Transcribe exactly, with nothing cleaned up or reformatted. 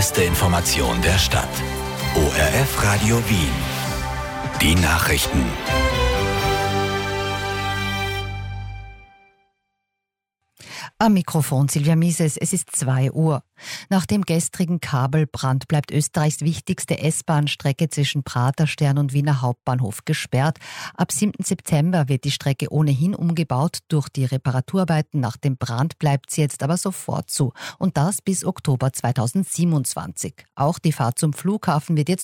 beste Information der Stadt. O R F Radio Wien. Die Nachrichten. Am Mikrofon Silvia Mises, es ist zwei Uhr. Nach dem gestrigen Kabelbrand bleibt Österreichs wichtigste S-Bahn-Strecke zwischen Praterstern und Wiener Hauptbahnhof gesperrt. Ab siebten September wird die Strecke ohnehin umgebaut. Durch die Reparaturarbeiten nach dem Brand bleibt sie jetzt aber sofort zu. Und das bis Oktober zweitausendsiebenundzwanzig. Auch die Fahrt zum Flughafen wird jetzt